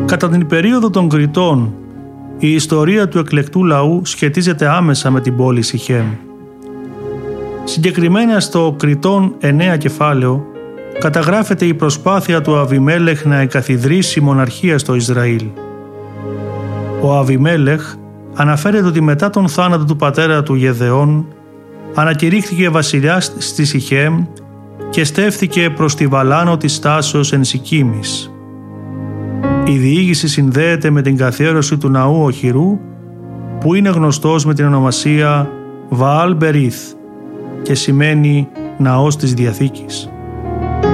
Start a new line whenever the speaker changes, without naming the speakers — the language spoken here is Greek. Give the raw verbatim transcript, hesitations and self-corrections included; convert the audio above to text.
Κατά την περίοδο των Κρητών, η ιστορία του εκλεκτού λαού σχετίζεται άμεσα με την πόλη Σιχέμ. Συγκεκριμένα στο Κριτών εννέα κεφάλαιο καταγράφεται η προσπάθεια του Αβιμέλεχ να εγκαθιδρύσει μοναρχία στο Ισραήλ. Ο Αβιμέλεχ αναφέρεται ότι μετά τον θάνατο του πατέρα του Γεδεών ανακηρύχθηκε βασιλιάς στη Σιχέμ και στέφθηκε προς τη Βαλάνο της Τάσος εν Σικίμης. Η διήγηση συνδέεται με την καθιέρωση του ναού οχυρού που είναι γνωστός με την ονομασία Βαάλ Μπερίθ και σημαίνει ναός της Διαθήκης.